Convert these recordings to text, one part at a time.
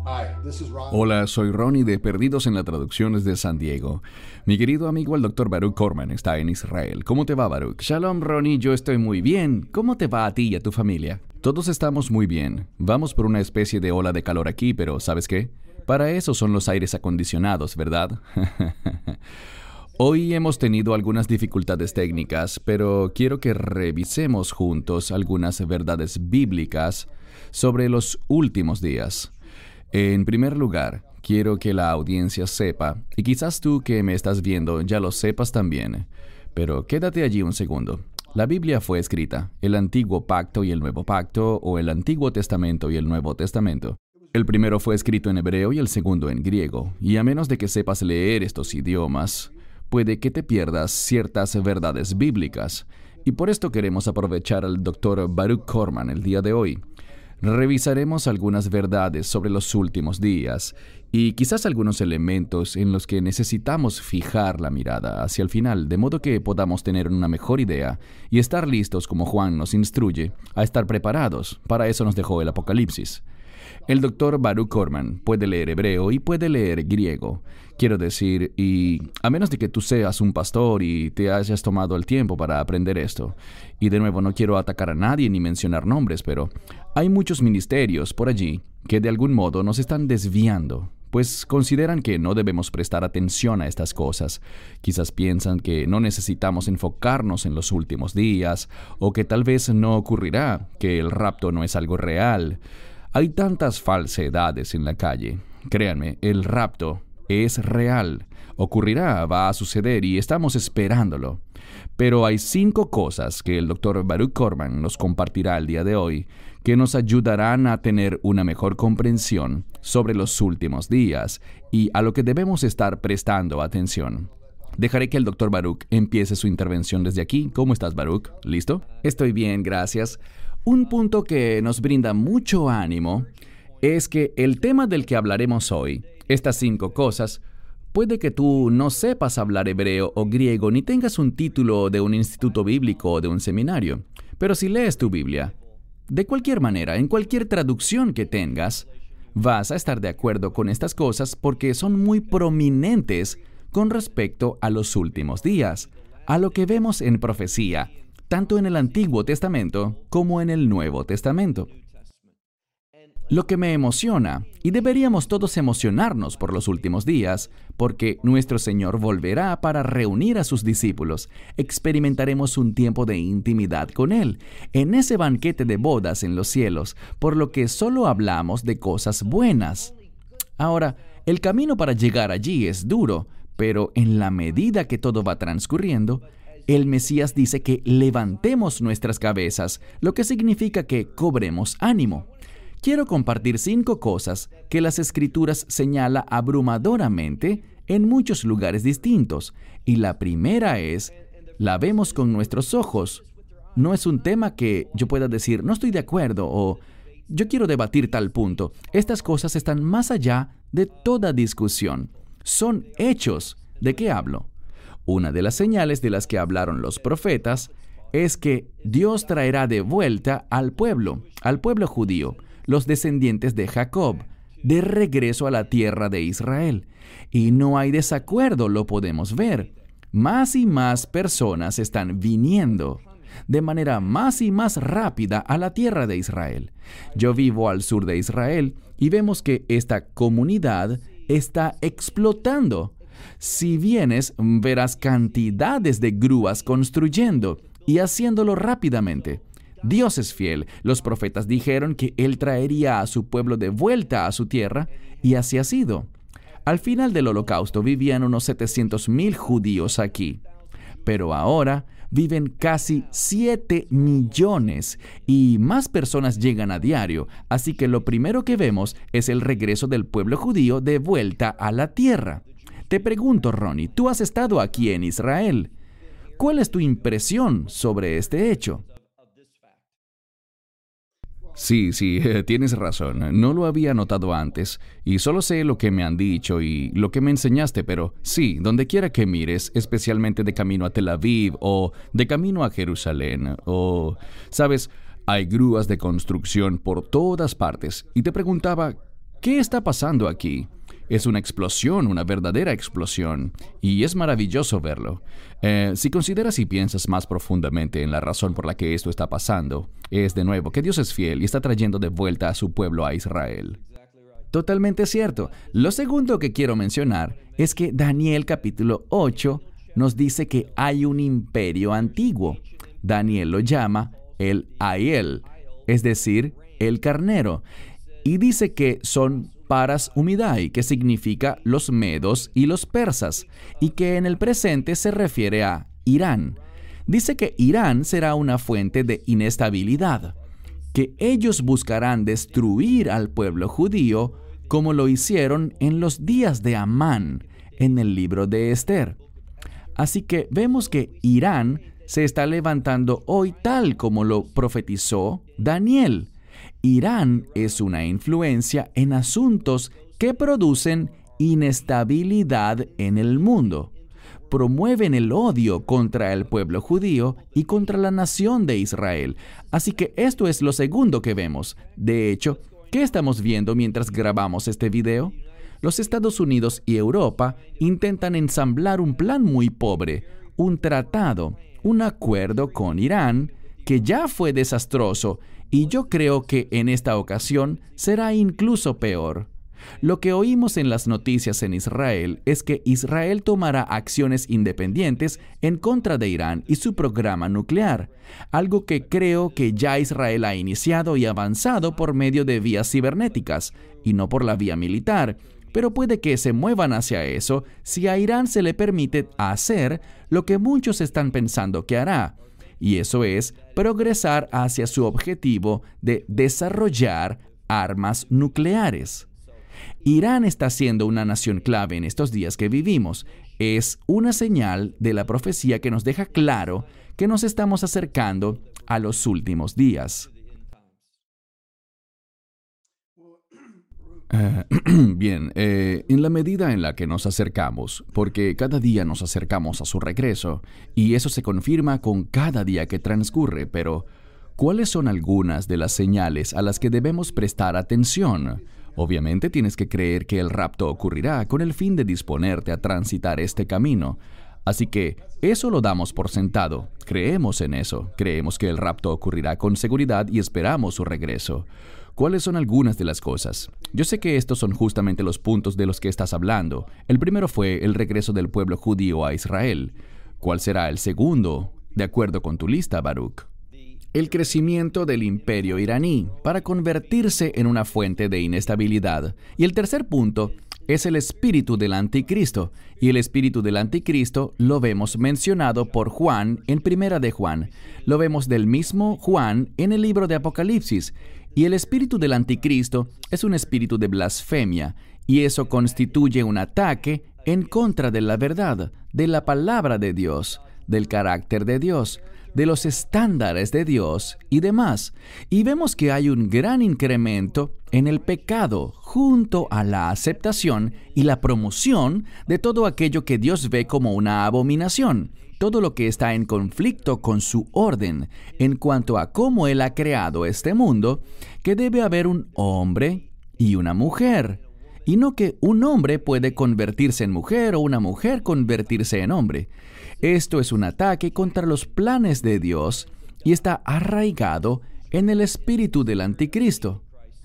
Hola, soy Ronnie de Perdidos en las Traducciones de San Diego. Mi querido amigo el Dr. Baruch Korman está en Israel. ¿Cómo te va, Baruch? Shalom, Ronnie, yo estoy muy bien. ¿Cómo te va a ti y a tu familia? Todos estamos muy bien. Vamos por una especie de ola de calor aquí, pero ¿sabes qué? Para eso son los aires acondicionados, ¿verdad? Hoy hemos tenido algunas dificultades técnicas, pero quiero que revisemos juntos algunas verdades bíblicas sobre los últimos días. En primer lugar, quiero que la audiencia sepa, y quizás tú que me estás viendo ya lo sepas también, pero quédate allí un segundo. La Biblia fue escrita, el Antiguo Pacto y el Nuevo Pacto, o el Antiguo Testamento y el Nuevo Testamento. El primero fue escrito en hebreo y el segundo en griego, y a menos de que sepas leer estos idiomas, puede que te pierdas ciertas verdades bíblicas. Y por esto queremos aprovechar al Dr. Baruch Korman el día de hoy. Revisaremos algunas verdades sobre los últimos días y quizás algunos elementos en los que necesitamos fijar la mirada hacia el final, de modo que podamos tener una mejor idea y estar listos, como Juan nos instruye, a estar preparados. Para eso nos dejó el Apocalipsis. El Dr. Baruch Korman puede leer hebreo y puede leer griego. Quiero decir, y a menos de que tú seas un pastor y te hayas tomado el tiempo para aprender esto. Y de nuevo, no quiero atacar a nadie ni mencionar nombres, pero hay muchos ministerios por allí que de algún modo nos están desviando, pues consideran que no debemos prestar atención a estas cosas. Quizás piensan que no necesitamos enfocarnos en los últimos días, o que tal vez no ocurrirá, que el rapto no es algo real. Hay tantas falsedades en la calle. Créanme, el rapto es real. Ocurrirá, va a suceder y estamos esperándolo. Pero hay 5 cosas que el Dr. Baruch Korman nos compartirá el día de hoy que nos ayudarán a tener una mejor comprensión sobre los últimos días y a lo que debemos estar prestando atención. Dejaré que el Dr. Baruch empiece su intervención desde aquí. ¿Cómo estás, Baruch? ¿Listo? Estoy bien, gracias. Un punto que nos brinda mucho ánimo es que el tema del que hablaremos hoy, estas 5 cosas, puede que tú no sepas hablar hebreo o griego ni tengas un título de un instituto bíblico o de un seminario. Pero si lees tu Biblia, de cualquier manera, en cualquier traducción que tengas, vas a estar de acuerdo con estas cosas porque son muy prominentes con respecto a los últimos días, a lo que vemos en profecía, tanto en el Antiguo Testamento como en el Nuevo Testamento. Lo que me emociona, y deberíamos todos emocionarnos por los últimos días, porque nuestro Señor volverá para reunir a sus discípulos. Experimentaremos un tiempo de intimidad con Él, en ese banquete de bodas en los cielos, por lo que solo hablamos de cosas buenas. Ahora, el camino para llegar allí es duro, pero en la medida que todo va transcurriendo, el Mesías dice que levantemos nuestras cabezas, lo que significa que cobremos ánimo. Quiero compartir 5 cosas que las Escrituras señala abrumadoramente en muchos lugares distintos. Y la primera es, la vemos con nuestros ojos. No es un tema que yo pueda decir, no estoy de acuerdo o yo quiero debatir tal punto. Estas cosas están más allá de toda discusión. Son hechos. ¿De qué hablo? Una de las señales de las que hablaron los profetas es que Dios traerá de vuelta al pueblo judío, los descendientes de Jacob, de regreso a la tierra de Israel. Y no hay desacuerdo, lo podemos ver. Más y más personas están viniendo de manera más y más rápida a la tierra de Israel. Yo vivo al sur de Israel y vemos que esta comunidad está explotando. Si vienes, verás cantidades de grúas construyendo y haciéndolo rápidamente. Dios es fiel. Los profetas dijeron que Él traería a su pueblo de vuelta a su tierra, y así ha sido. Al final del Holocausto vivían unos 700,000 judíos aquí, pero ahora viven casi 7 millones y más personas llegan a diario, así que lo primero que vemos es el regreso del pueblo judío de vuelta a la tierra. Te pregunto, Ronnie, tú has estado aquí en Israel. ¿Cuál es tu impresión sobre este hecho? Sí, tienes razón. No lo había notado antes y solo sé lo que me han dicho y lo que me enseñaste, pero sí, donde quiera que mires, especialmente de camino a Tel Aviv o de camino a Jerusalén o, ¿sabes? Hay grúas de construcción por todas partes y te preguntaba, ¿Qué está pasando aquí? Es una explosión, una verdadera explosión, y es maravilloso verlo. Si consideras y piensas más profundamente en la razón por la que esto está pasando, es de nuevo que Dios es fiel y está trayendo de vuelta a su pueblo, a Israel. Totalmente cierto. Lo segundo que quiero mencionar es que Daniel capítulo 8 nos dice que hay un imperio antiguo. Daniel lo llama el Aiel, es decir, el carnero, y dice que son Paras Umidai, que significa los medos y los persas, y que en el presente se refiere a Irán. Dice que Irán será una fuente de inestabilidad, que ellos buscarán destruir al pueblo judío como lo hicieron en los días de Amán, en el libro de Esther. Así que vemos que Irán se está levantando hoy tal como lo profetizó Daniel. Irán es una influencia en asuntos que producen inestabilidad en el mundo. Promueven el odio contra el pueblo judío y contra la nación de Israel. Así que esto es lo segundo que vemos. De hecho, ¿qué estamos viendo mientras grabamos este video? Los Estados Unidos y Europa intentan ensamblar un plan muy pobre, un tratado, un acuerdo con Irán que ya fue desastroso, y yo creo que en esta ocasión será incluso peor. Lo que oímos en las noticias en Israel es que Israel tomará acciones independientes en contra de Irán y su programa nuclear, algo que creo que ya Israel ha iniciado y avanzado por medio de vías cibernéticas, y no por la vía militar, pero puede que se muevan hacia eso si a Irán se le permite hacer lo que muchos están pensando que hará, y eso es progresar hacia su objetivo de desarrollar armas nucleares. Irán está siendo una nación clave en estos días que vivimos. Es una señal de la profecía que nos deja claro que nos estamos acercando a los últimos días. Bien, en la medida en la que nos acercamos, porque cada día nos acercamos a su regreso, y eso se confirma con cada día que transcurre, pero ¿cuáles son algunas de las señales a las que debemos prestar atención? Obviamente tienes que creer que el rapto ocurrirá con el fin de disponerte a transitar este camino. Así que eso lo damos por sentado. Creemos en eso. Creemos que el rapto ocurrirá con seguridad y esperamos su regreso. ¿Cuáles son algunas de las cosas? Yo sé que estos son justamente los puntos de los que estás hablando. El primero fue el regreso del pueblo judío a Israel. ¿Cuál será el segundo, de acuerdo con tu lista, Baruch? El crecimiento del imperio iraní para convertirse en una fuente de inestabilidad. Y el tercer punto es el espíritu del anticristo. Y el espíritu del anticristo lo vemos mencionado por Juan en Primera de Juan. Lo vemos del mismo Juan en el libro de Apocalipsis. Y el espíritu del anticristo es un espíritu de blasfemia, y eso constituye un ataque en contra de la verdad, de la palabra de Dios, del carácter de Dios, de los estándares de Dios y demás. Y vemos que hay un gran incremento en el pecado junto a la aceptación y la promoción de todo aquello que Dios ve como una abominación. Todo lo que está en conflicto con su orden en cuanto a cómo Él ha creado este mundo, que debe haber un hombre y una mujer, y no que un hombre puede convertirse en mujer o una mujer convertirse en hombre. Esto es un ataque contra los planes de Dios y está arraigado en el espíritu del anticristo.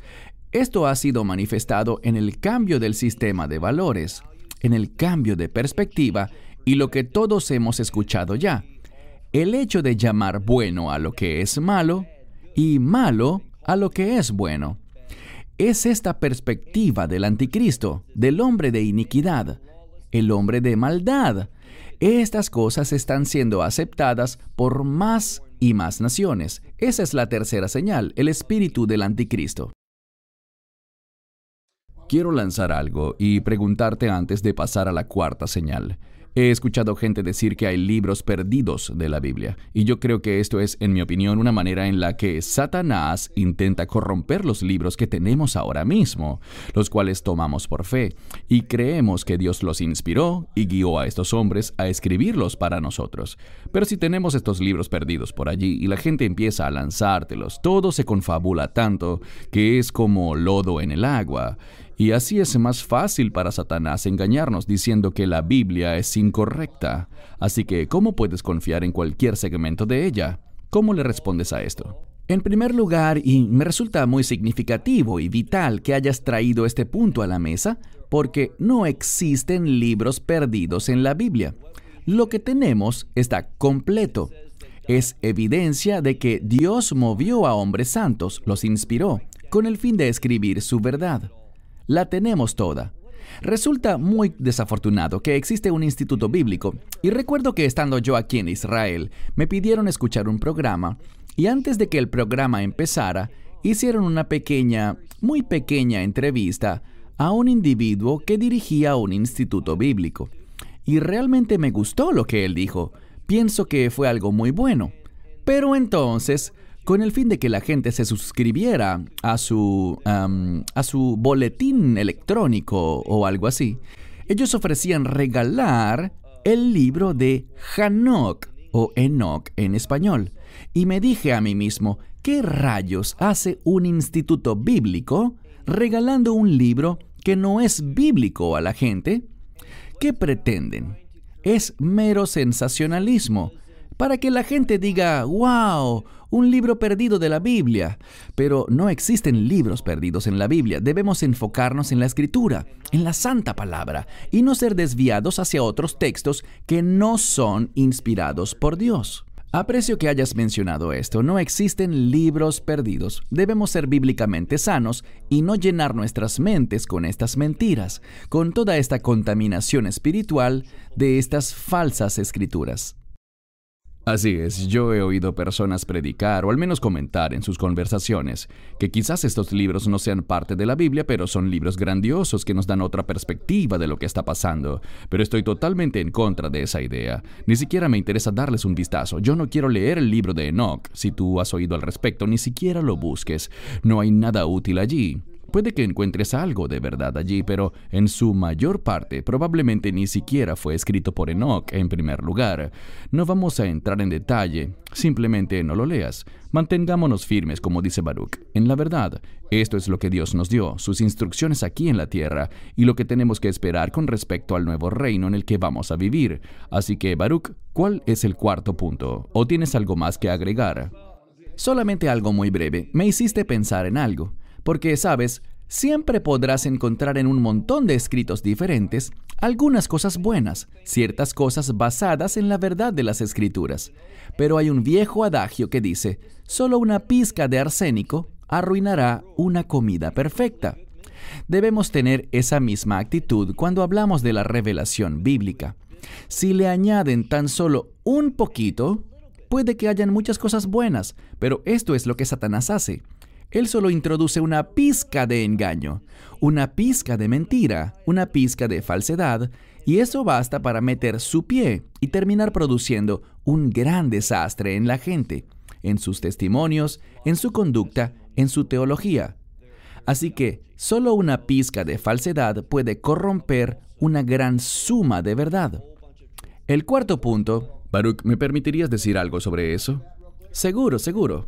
Esto ha sido manifestado en el cambio del sistema de valores, en el cambio de perspectiva y lo que todos hemos escuchado ya. El hecho de llamar bueno a lo que es malo y malo a lo que es bueno. Es esta perspectiva del anticristo, del hombre de iniquidad, el hombre de maldad. Estas cosas están siendo aceptadas por más y más naciones. Esa es la tercera señal, el espíritu del anticristo. Quiero lanzar algo y preguntarte antes de pasar a la cuarta señal. He escuchado gente decir que hay libros perdidos de la Biblia, y yo creo que esto es, en mi opinión, una manera en la que Satanás intenta corromper los libros que tenemos ahora mismo, los cuales tomamos por fe, y creemos que Dios los inspiró y guió a estos hombres a escribirlos para nosotros. Pero si tenemos estos libros perdidos por allí y la gente empieza a lanzártelos, todo se confabula tanto que es como lodo en el agua. Y así es más fácil para Satanás engañarnos diciendo que la Biblia es incorrecta. Así que, ¿cómo puedes confiar en cualquier segmento de ella? ¿Cómo le respondes a esto? En primer lugar, y me resulta muy significativo y vital que hayas traído este punto a la mesa, porque no existen libros perdidos en la Biblia. Lo que tenemos está completo. Es evidencia de que Dios movió a hombres santos, los inspiró, con el fin de escribir su verdad. La tenemos toda. Resulta muy desafortunado que existe un instituto bíblico, y recuerdo que estando yo aquí en Israel, me pidieron escuchar un programa, y antes de que el programa empezara, hicieron una pequeña, muy pequeña entrevista a un individuo que dirigía un instituto bíblico. Y realmente me gustó lo que él dijo. Pienso que fue algo muy bueno. Pero entonces, con el fin de que la gente se suscribiera a su boletín electrónico o algo así, ellos ofrecían regalar el libro de Hanoc o Enoch en español. Y me dije a mí mismo, ¿qué rayos hace un instituto bíblico regalando un libro que no es bíblico a la gente? ¿Qué pretenden? Es mero sensacionalismo, para que la gente diga, ¡wow!, un libro perdido de la Biblia. Pero no existen libros perdidos en la Biblia. Debemos enfocarnos en la Escritura, en la Santa Palabra, y no ser desviados hacia otros textos que no son inspirados por Dios. Aprecio que hayas mencionado esto. No existen libros perdidos. Debemos ser bíblicamente sanos y no llenar nuestras mentes con estas mentiras, con toda esta contaminación espiritual de estas falsas escrituras. Así es, yo he oído personas predicar o al menos comentar en sus conversaciones que quizás estos libros no sean parte de la Biblia, pero son libros grandiosos que nos dan otra perspectiva de lo que está pasando. Pero estoy totalmente en contra de esa idea. Ni siquiera me interesa darles un vistazo. Yo no quiero leer el libro de Enoch. Si tú has oído al respecto, ni siquiera lo busques. No hay nada útil allí. Puede que encuentres algo de verdad allí, pero en su mayor parte probablemente ni siquiera fue escrito por Enoch en primer lugar. No vamos a entrar en detalle, simplemente no lo leas. Mantengámonos firmes, como dice Baruch, en la verdad. Esto es lo que Dios nos dio, sus instrucciones aquí en la tierra, y lo que tenemos que esperar con respecto al nuevo reino en el que vamos a vivir. Así que, Baruch, ¿cuál es el cuarto punto? ¿O tienes algo más que agregar? Solamente algo muy breve. Me hiciste pensar en algo. Porque, ¿sabes? Siempre podrás encontrar en un montón de escritos diferentes algunas cosas buenas, ciertas cosas basadas en la verdad de las Escrituras. Pero hay un viejo adagio que dice, solo una pizca de arsénico arruinará una comida perfecta. Debemos tener esa misma actitud cuando hablamos de la revelación bíblica. Si le añaden tan solo un poquito, puede que hayan muchas cosas buenas, pero esto es lo que Satanás hace. Él solo introduce una pizca de engaño, una pizca de mentira, una pizca de falsedad, y eso basta para meter su pie y terminar produciendo un gran desastre en la gente, en sus testimonios, en su conducta, en su teología. Así que solo una pizca de falsedad puede corromper una gran suma de verdad. El cuarto punto. Baruch, ¿me permitirías decir algo sobre eso? Seguro, seguro.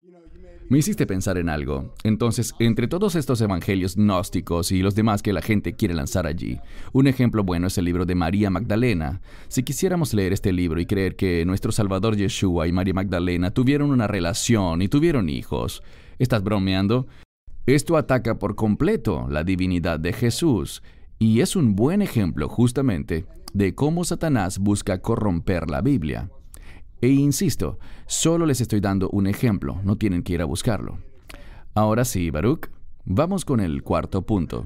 Me hiciste pensar en algo. Entonces, entre todos estos evangelios gnósticos y los demás que la gente quiere lanzar allí, un ejemplo bueno es el libro de María Magdalena. Si quisiéramos leer este libro y creer que nuestro Salvador Yeshua y María Magdalena tuvieron una relación y tuvieron hijos, ¿estás bromeando? Esto ataca por completo la divinidad de Jesús y es un buen ejemplo justamente de cómo Satanás busca corromper la Biblia. E insisto, solo les estoy dando un ejemplo, no tienen que ir a buscarlo. Ahora sí, Baruch, vamos con el cuarto punto.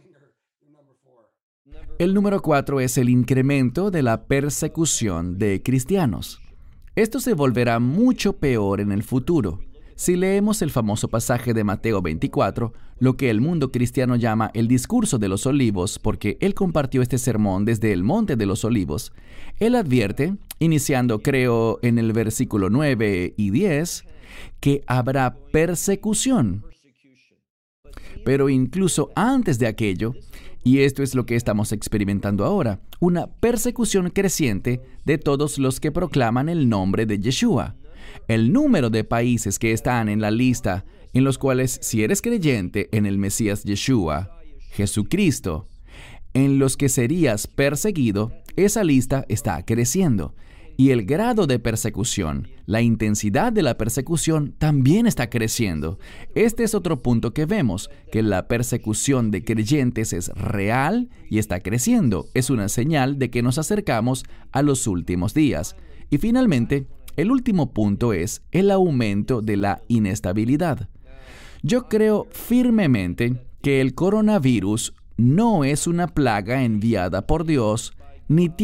El número 4 es el incremento de la persecución de cristianos. Esto se volverá mucho peor en el futuro. Si leemos el famoso pasaje de Mateo 24, lo que el mundo cristiano llama el discurso de los olivos, porque él compartió este sermón desde el monte de los olivos, él advierte, iniciando creo en el versículo 9 y 10, que habrá persecución. Pero incluso antes de aquello, y esto es lo que estamos experimentando ahora, una persecución creciente de todos los que proclaman el nombre de Yeshua. El número de países que están en la lista en los cuales, si eres creyente en el Mesías Yeshua, Jesucristo, en los que serías perseguido, esa lista está creciendo. Y el grado de persecución, la intensidad de la persecución también está creciendo. Este es otro punto que vemos, que la persecución de creyentes es real y está creciendo. Es una señal de que nos acercamos a los últimos días. Y finalmente, el último punto es el aumento de la inestabilidad. Yo creo firmemente que el coronavirus no es una plaga enviada por Dios, ni tiene